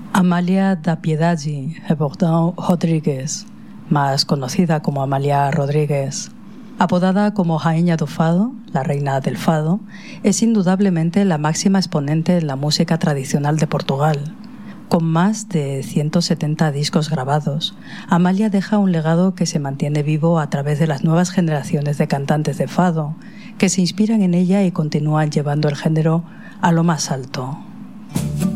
Amália da Piedade Rebordão Rodrigues, más conocida como Amália Rodrigues, apodada como Rainha do Fado, la reina del fado, es indudablemente la máxima exponente de la música tradicional de Portugal. Con más de 170 discos grabados, Amália deja un legado que se mantiene vivo a través de las nuevas generaciones de cantantes de fado, que se inspiran en ella y continúan llevando el género a lo más alto.